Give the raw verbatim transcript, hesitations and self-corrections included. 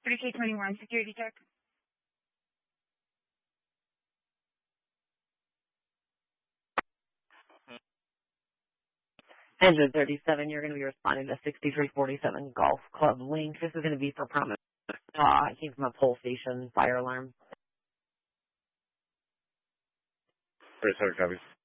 three K twenty-one, security check. Engine thirty-seven, you're going to be responding to sixty-three forty-seven Golf Club Link. This is going to be for Promise. Uh, it came from a pole station fire alarm. thirty-seven copies.